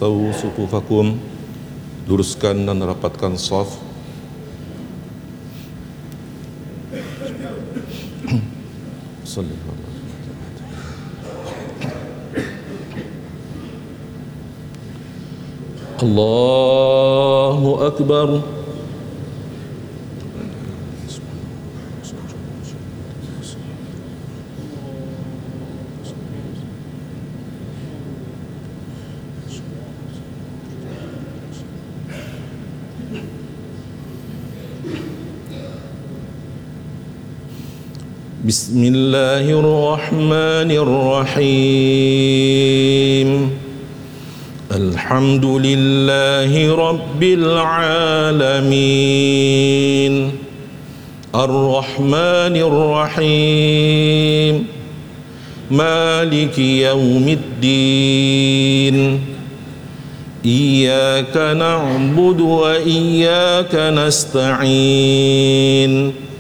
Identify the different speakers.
Speaker 1: sawu sufufakum. Luruskan dan rapatkan shaf. Allahu Akbar. Bismillahirrahmanirrahim. Alhamdulillahi Rabbil Alamin. Ar-Rahmanir-Rahim. Maliki Yawmiddin. Iyyaka na'budu wa iyyaka nasta'in.